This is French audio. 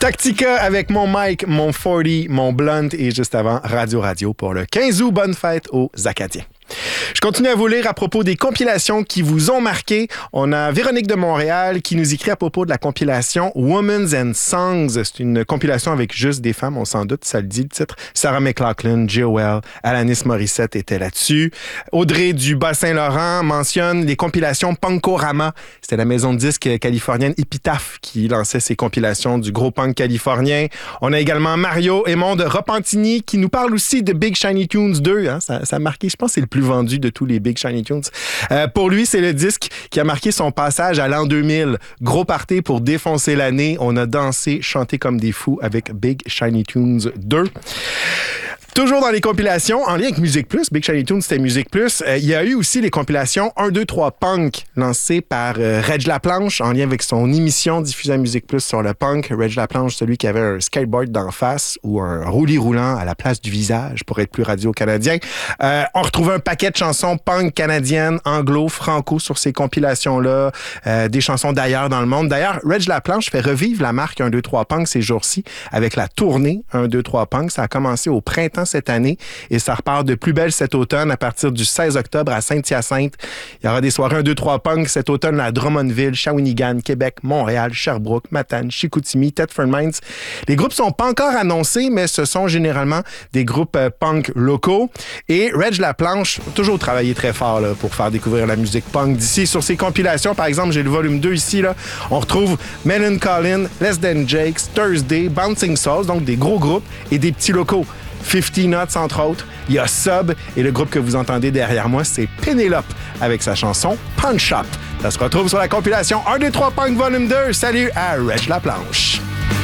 Tactica avec mon mic, mon 40, mon blunt et juste avant Radio pour le 15 août. Bonne fête aux Acadiens. Je continue à vous lire à propos des compilations qui vous ont marqué. On a Véronique de Montréal qui nous écrit à propos de la compilation Women's and Songs. C'est une compilation avec juste des femmes, on s'en doute, ça le dit le titre. Sarah McLachlan, Joelle, Alanis Morissette étaient là-dessus. Audrey du Bas-Saint-Laurent mentionne les compilations Punkorama. C'était la maison de disques californienne Epitaph qui lançait ces compilations du gros punk californien. On a également Mario Aymon de Repentigny qui nous parle aussi de Big Shiny Tunes 2. Hein? Ça a marqué, je pense, c'est le plus vendu de tous les Big Shiny Tunes. Pour lui, c'est le disque qui a marqué son passage à l'an 2000. Gros party pour défoncer l'année. On a dansé, chanté comme des fous avec Big Shiny Tunes 2. Toujours dans les compilations, en lien avec Musique Plus, Big Shiny Tunes, c'était Musique Plus, il y a eu aussi les compilations 1, 2, 3 Punk, lancées par Reg Laplanche, en lien avec son émission diffusée à Musique Plus sur le punk. Reg Laplanche, celui qui avait un skateboard d'en face ou un roulis roulant à la place du visage, pour être plus radio-canadien. On retrouve un paquet de chansons punk canadiennes, anglo, franco sur ces compilations-là, des chansons d'ailleurs dans le monde. D'ailleurs, Reg Laplanche fait revivre la marque 1, 2, 3 Punk ces jours-ci avec la tournée 1, 2, 3 Punk. Ça a commencé au printemps cette année et ça repart de plus belle cet automne à partir du 16 octobre à Saint-Hyacinthe. Il y aura des soirées 1, 2, 3 Punk cet automne à Drummondville, Shawinigan, Québec, Montréal, Sherbrooke, Matane, Chicoutimi, Thetford Mines. Les groupes sont pas encore annoncés, mais ce sont généralement des groupes punk locaux. Et Reg Laplanche a toujours travaillé très fort là, pour faire découvrir la musique punk d'ici. Sur ses compilations, par exemple, j'ai le volume 2 ici, là, on retrouve Melon Collin, Less Than Jakes, Thursday, Bouncing Souls, donc des gros groupes et des petits locaux. 50 Nuts, entre autres. Il y a Sub et le groupe que vous entendez derrière moi, c'est Pénélope avec sa chanson Punch Up. Ça se retrouve sur la compilation 1, 2, 3 Punk Volume 2. Salut à Reg Laplanche.